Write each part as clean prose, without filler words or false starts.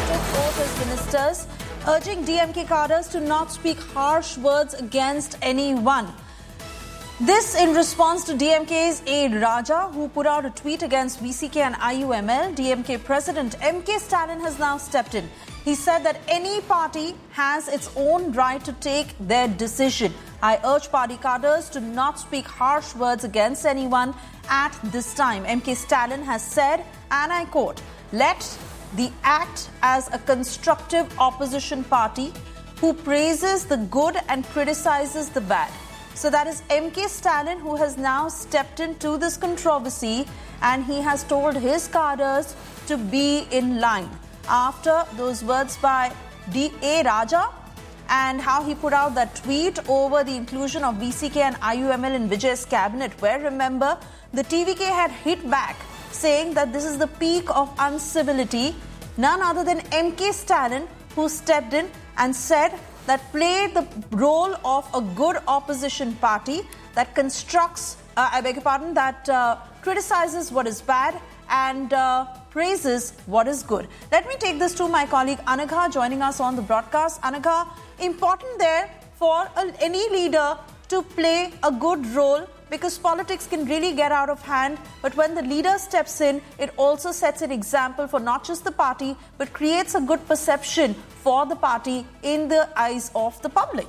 took oath as ministers, urging DMK cadres to not speak harsh words against anyone. This in response to DMK's A. Raja, who put out a tweet against VCK and IUML. DMK President M.K. Stalin has now stepped in. He said that any party has its own right to take their decision. I urge party cadres to not speak harsh words against anyone at this time. M.K. Stalin has said, and I quote, "Let the act as a constructive opposition party who praises the good and criticizes the bad." So that is M.K. Stalin who has now stepped into this controversy, and he has told his cadres to be in line. After those words by D.A. Raja and how he put out that tweet over the inclusion of VCK and IUML in Vijay's cabinet, where, remember, the TVK had hit back saying that this is the peak of uncivility. None other than M.K. Stalin who stepped in and said that play the role of a good opposition party that constructs, that criticizes what is bad and praises what is good. Let me take this to my colleague Anagha joining us on the broadcast. Anagha, important there for any leader to play a good role, because politics can really get out of hand. But when the leader steps in, it also sets an example for not just the party, but creates a good perception for the party in the eyes of the public.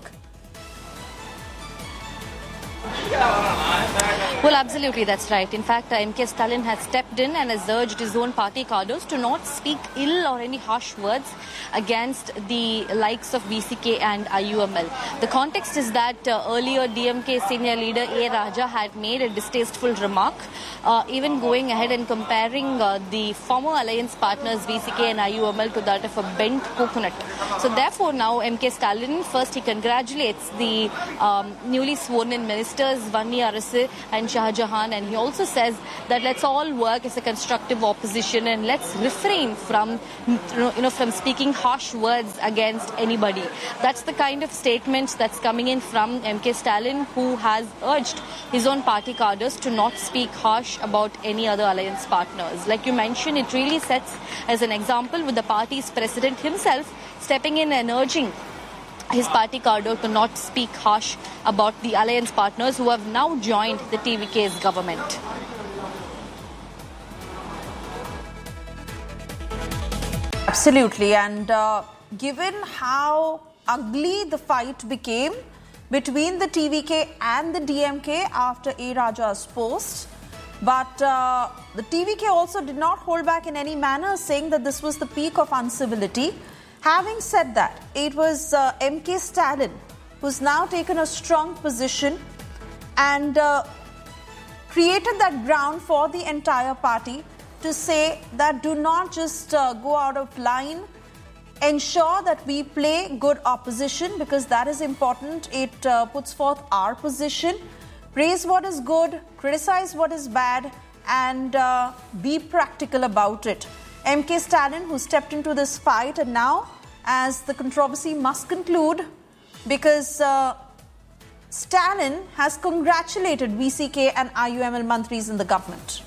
Well, absolutely, that's right. In fact, M.K. Stalin has stepped in and has urged his own party cadres to not speak ill or any harsh words against the likes of VCK and IUML. The context is that earlier DMK senior leader A. Raja had made a distasteful remark, even going ahead and comparing the former alliance partners VCK and IUML to that of a bent coconut. So therefore now M.K. Stalin, first he congratulates the newly sworn in ministers Vanni Arasu and Shah Jahan, and he also says that let's all work as a constructive opposition and let's refrain from from speaking harsh words against anybody. That's the kind of statement that's coming in from M.K. Stalin, who has urged his own party cadres to not speak harsh about any other alliance partners. Like you mentioned, it really sets as an example with the party's president himself stepping in and urging his party cadre to not speak harsh about the alliance partners who have now joined the TVK's government. Absolutely, and given how ugly the fight became between the TVK and the DMK after A. Raja's post, but the TVK also did not hold back in any manner, saying that this was the peak of uncivility. Having said that, it was M.K. Stalin who's now taken a strong position and created that ground for the entire party to say that do not just go out of line, ensure that we play good opposition, because that is important. It puts forth our position. Praise what is good, criticize what is bad, and be practical about it. M.K. Stalin, who stepped into this fight, and now, as the controversy must conclude, because Stalin has congratulated VCK and IUML mantris in the government.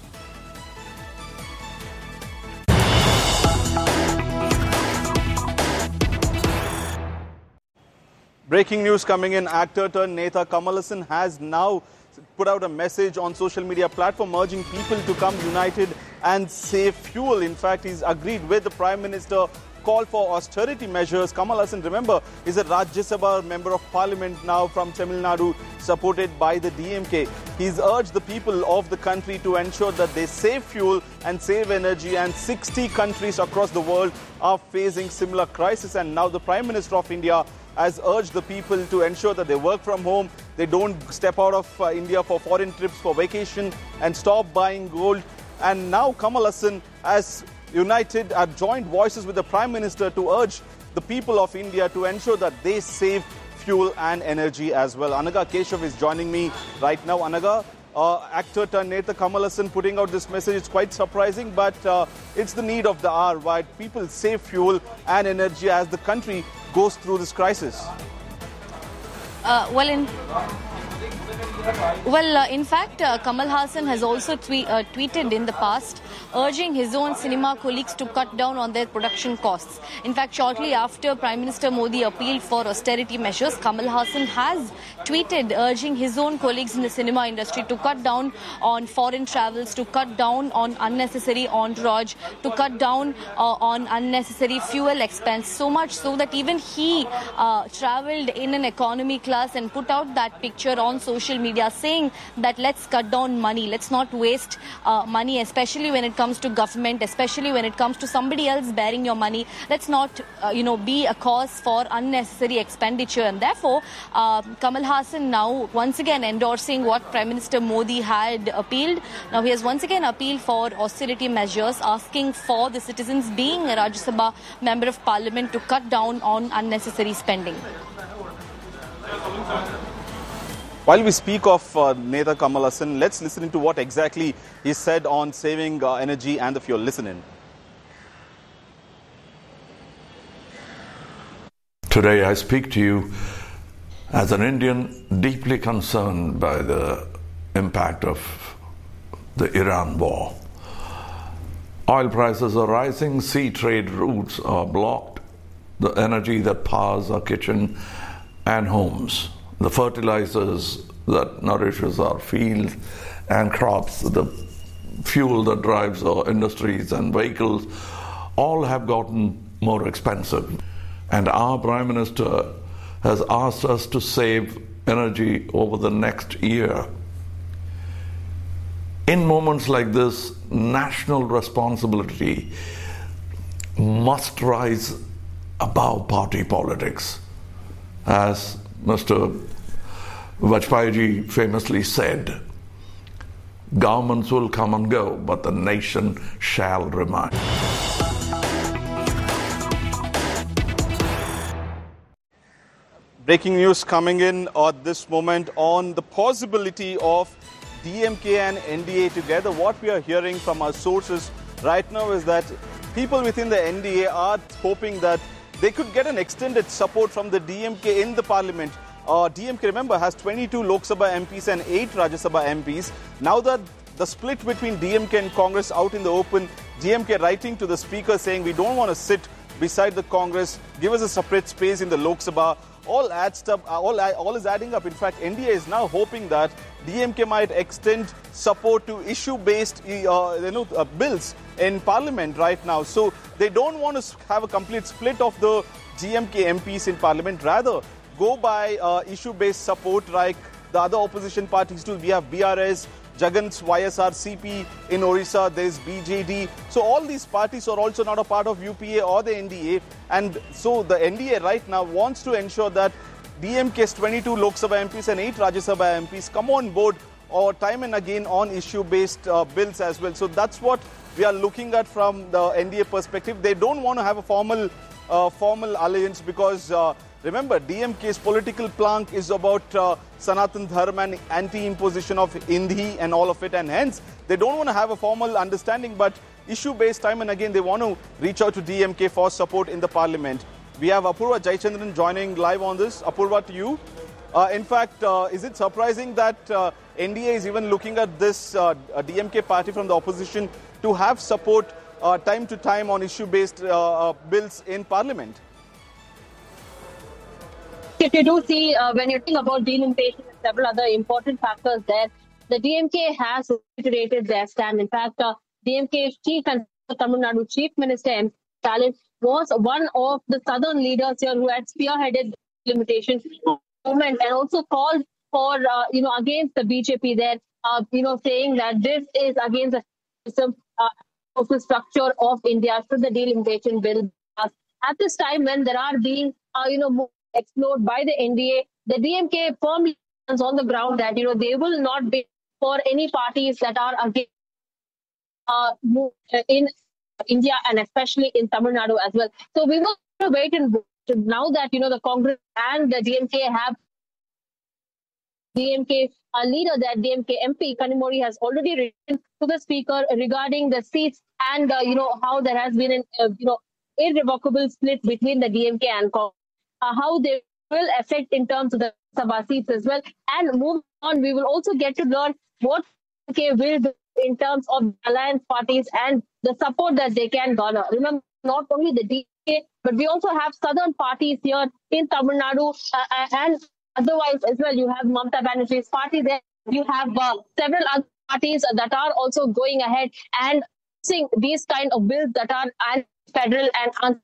Breaking news coming in. Actor turned Neta Kamal Haasan has now put out a message on social media platform urging people to come united and save fuel. In fact, he's agreed with the Prime Minister call for austerity measures. Kamal Haasan, remember, is a Rajya Sabha member of Parliament now from Tamil Nadu, supported by the DMK. He's urged the people of the country to ensure that they save fuel and save energy, and 60 countries across the world are facing similar crisis. And now the Prime Minister of India has urged the people to ensure that they work from home, they don't step out of India for foreign trips, for vacation, and stop buying gold. And now Kamal Haasan has joined voices with the Prime Minister to urge the people of India to ensure that they save fuel and energy as well. Anagha Keshav is joining me right now. Anagha, actor turned Neta Kamal Haasan putting out this message. It's quite surprising, but it's the need of the hour, why people save fuel and energy as the country goes through this crisis. Well, in fact, Kamal Hassan has also tweeted in the past urging his own cinema colleagues to cut down on their production costs. In fact, shortly after Prime Minister Modi appealed for austerity measures, Kamal Hassan has tweeted urging his own colleagues in the cinema industry to cut down on foreign travels, to cut down on unnecessary entourage, to cut down on unnecessary fuel expense, so much so that even he travelled in an economy class and put out that picture on social media saying that let's cut down money, let's not waste money, especially when it comes to government, especially when it comes to somebody else bearing your money. Let's not, be a cause for unnecessary expenditure. And therefore, Kamal Hassan now once again endorsing what Prime Minister Modi had appealed. Now he has once again appealed for austerity measures, asking for the citizens being a Rajya Sabha member of Parliament to cut down on unnecessary spending. While we speak of Neta Kamal Hassan, let's listen to what exactly he said on saving energy and the fuel. Listen in. Today I speak to you as an Indian deeply concerned by the impact of the Iran war. Oil prices are rising, sea trade routes are blocked, the energy that powers our kitchen and homes, the fertilizers that nourishes our fields and crops, the fuel that drives our industries and vehicles, all have gotten more expensive. And our Prime Minister has asked us to save energy over the next year. In moments like this, national responsibility must rise above party politics. As Mr. Vajpayee famously said, governments will come and go, but the nation shall remain. Breaking news coming in at this moment on the possibility of DMK and NDA together. What we are hearing from our sources right now is that people within the NDA are hoping that they could get an extended support from the DMK in the parliament. DMK, remember, has 22 Lok Sabha MPs and 8 Rajya Sabha MPs. Now that the split between DMK and Congress out in the open, DMK writing to the speaker saying we don't want to sit beside the Congress, give us a separate space in the Lok Sabha. All is adding up. In fact, NDA is now hoping that DMK might extend support to issue-based bills in Parliament right now. So they don't want to have a complete split of the DMK MPs in Parliament. Rather, go by issue-based support like the other opposition parties do. We have BRS, Jagan's YSRCP in Orissa, there's BJD. So all these parties are also not a part of UPA or the NDA. And so the NDA right now wants to ensure that DMK's 22 Lok Sabha MPs and 8 Rajya Sabha MPs come on board or time and again on issue-based bills as well. So that's what we are looking at from the NDA perspective. They don't want to have a formal alliance because remember, DMK's political plank is about Sanatan Dharma and anti-imposition of Hindi and all of it. And hence, they don't want to have a formal understanding, but issue-based time and again, they want to reach out to DMK for support in the parliament. We have Apurva Jayachandran joining live on this. Apurva, to you. In fact, is it surprising that NDA is even looking at this DMK party from the opposition to have support time to time on issue-based bills in parliament? If you do see, when you think about delimitation and several other important factors there, the DMK has reiterated their stand. In fact, DMK's chief and Tamil Nadu Chief Minister M. Stalin was one of the southern leaders here who had spearheaded the delimitation movement and also called for, against the BJP there, saying that this is against the social structure of India should the delimitation bill pass. At this time, when there are being, more explored by the NDA, the DMK firmly stands on the ground that, they will not be for any parties that are against in India and especially in Tamil Nadu as well. So we will wait and watch. Now that, the Congress and the DMK have DMK leader, that DMK MP Kanimozhi has already written to the speaker regarding the seats and, how there has been an, irrevocable split between the DMK and Congress. How they will affect in terms of the Sabha seats as well. And moving on, we will also get to learn what DMK will do in terms of alliance parties and the support that they can garner. Remember, not only the DMK, but we also have southern parties here in Tamil Nadu and otherwise as well. You have Mamata Banerjee's party there. You have several other parties that are also going ahead and seeing these kind of bills that are federal and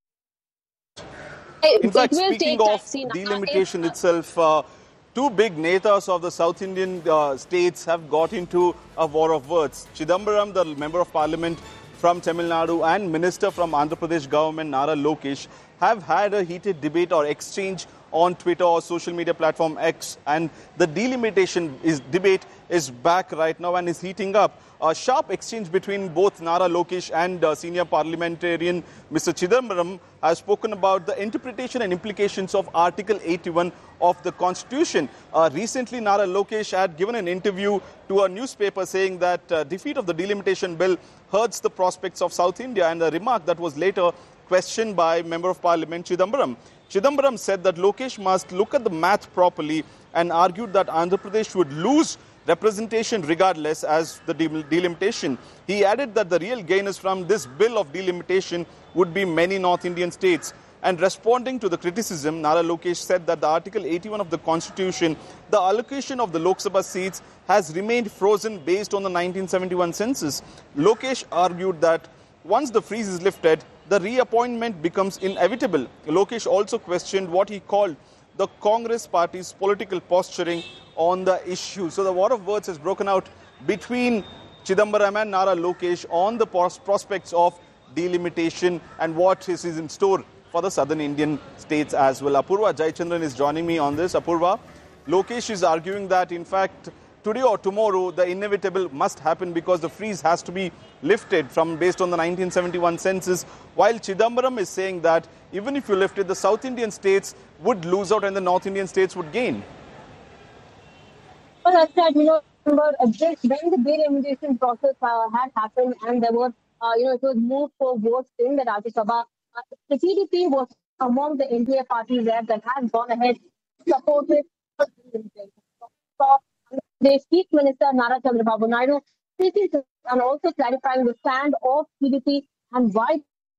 in fact, speaking of delimitation itself, two big netas of the South Indian states have got into a war of words. Chidambaram, the Member of Parliament from Tamil Nadu, and Minister from Andhra Pradesh government, Nara Lokesh, have had a heated debate or exchange on Twitter or social media platform X, and the delimitation debate is back right now and is heating up. A sharp exchange between both Nara Lokesh and senior parliamentarian Mr. Chidambaram has spoken about the interpretation and implications of Article 81 of the Constitution. Recently, Nara Lokesh had given an interview to a newspaper saying that defeat of the delimitation bill hurts the prospects of South India, and a remark that was later questioned by Member of Parliament Chidambaram. Chidambaram said that Lokesh must look at the math properly and argued that Andhra Pradesh would lose representation regardless as the delimitation. He added that the real gainers from this bill of delimitation would be many North Indian states. And responding to the criticism, Nara Lokesh said that the Article 81 of the Constitution, the allocation of the Lok Sabha seats, has remained frozen based on the 1971 census. Lokesh argued that once the freeze is lifted, the reappointment becomes inevitable. Lokesh also questioned what he called the Congress party's political posturing on the issue. So the war of words has broken out between Chidambaram and Nara Lokesh on the prospects of delimitation and what is in store for the southern Indian states as well. Apurva Jayachandran is joining me on this. Apurva, Lokesh is arguing that in fact today or tomorrow the inevitable must happen because the freeze has to be lifted from based on the 1971 census, while Chidambaram is saying that even if you lift it, the South Indian states would lose out and the North Indian states would gain. Well, that's right. Remember, when the delimitation process had happened and there was, it was moved for votes in the Rajya Sabha, the TDP was among the NDA parties there that has gone ahead and supported the Chief Minister Nara Chandrababu Naidu speaking to and also clarifying the stand of TDP and why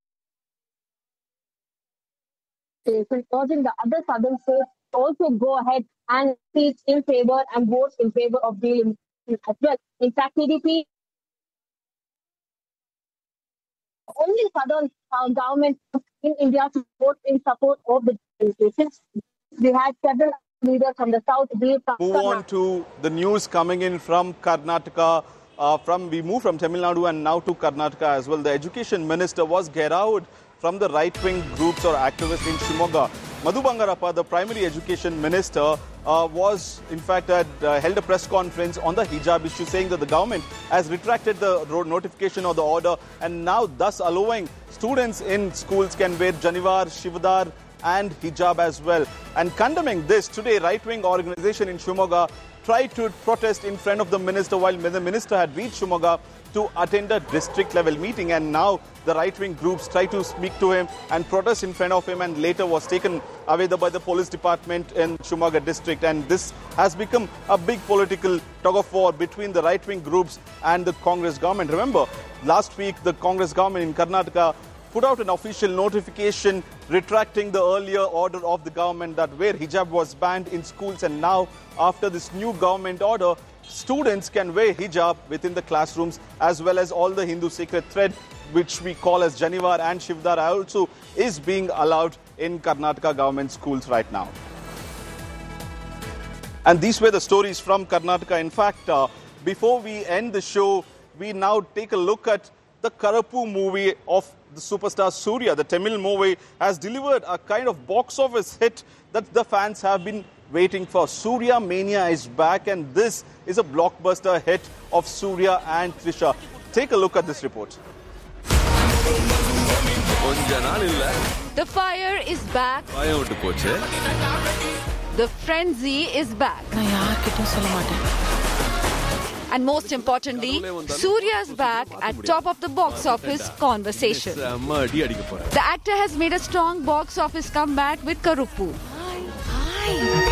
urging the other southern states to also go ahead and speak in favor and vote in favor of delimitation as well. In fact, TDP only southern government in India to vote in support of the delimitation. We had several leaders from the south. Move on to the news coming in from Karnataka. We moved from Tamil Nadu and now to Karnataka as well. The education minister was geraud from the right-wing groups or activists in Shimoga. Madhu Bangarappa, the primary education minister, was in fact held a press conference on the hijab issue, saying that the government has retracted the notification of the order and now thus allowing students in schools can wear janivar, shivdar and hijab as well. And condemning this, today right-wing organization in Shimoga tried to protest in front of the minister while the minister had reached Shimoga to attend a district level meeting, and now the right-wing groups try to speak to him and protest in front of him, and later was taken away by the police department in Shimoga district. And this has become a big political tug of war between the right-wing groups and the Congress government. Remember, last week the Congress government in Karnataka put out an official notification retracting the earlier order of the government that where hijab was banned in schools, and now after this new government order, students can wear hijab within the classrooms as well as all the Hindu sacred thread, which we call as janivar and shivdar, also is being allowed in Karnataka government schools right now. And these were the stories from Karnataka. In fact, before we end the show, we now take a look at the Karuppu movie of the superstar Surya. The Tamil movie has delivered a kind of box office hit that the fans have been waiting for. Surya Mania is back, and this is a blockbuster hit of Surya and Trisha. Take a look at this report. The fire is back. The frenzy is back. And most importantly, Surya's back at top of the box office conversation. The actor has made a strong box office comeback with Karuppu. Hi.